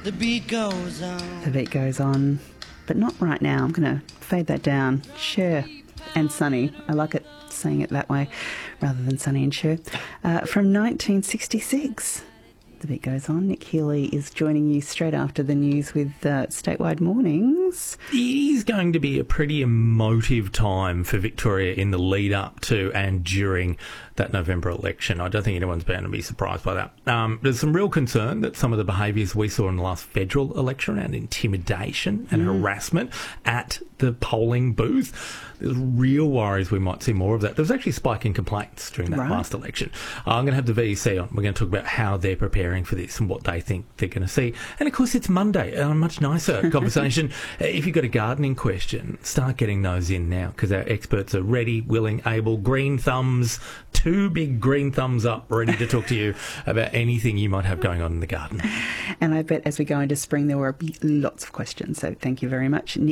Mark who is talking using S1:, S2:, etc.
S1: The beat goes on.
S2: The beat goes on, but not right now. I'm going to fade that down. Cher and Sunny. I like it saying it that way rather than Sunny and Cher. From 1966. The beat goes on. Nick Healy is joining you straight after the news with Statewide Mornings.
S3: It is going to be a pretty emotive time for Victoria in the lead up to and during that November election. I don't think anyone's bound to be surprised by that. There's some real concern that some of the behaviours we saw in the last federal election around intimidation and harassment at the polling booth, there's real worries we might see more of that. There was actually a spike in complaints during that last election. I'm going to have the VEC on. We're going to talk about how they're preparing for this and what they think they're going to see. And, of course, it's Monday, a much nicer conversation. If you've got a gardening question, start getting those in now because our experts are ready, willing, able, green thumbs, 2 big green thumbs up, ready to talk to you about anything you might have going on in the garden.
S2: And I bet as we go into spring, there will be lots of questions. So thank you very much, Nick.